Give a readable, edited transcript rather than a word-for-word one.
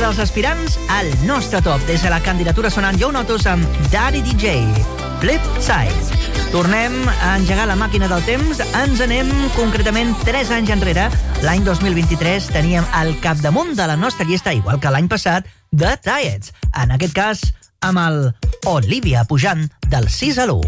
dels aspirants al nostre top. Des de la candidatura sonant Joe Notus amb Daddy DJ, Flip Side. Tornem a engegar la màquina del temps. Ens anem concretament 3 anys enrere. L'any 2023 teníem al capdamunt de la nostra llista, igual que l'any passat, The Tides. En aquest cas, amb el Olivia pujant del 6 a l'1.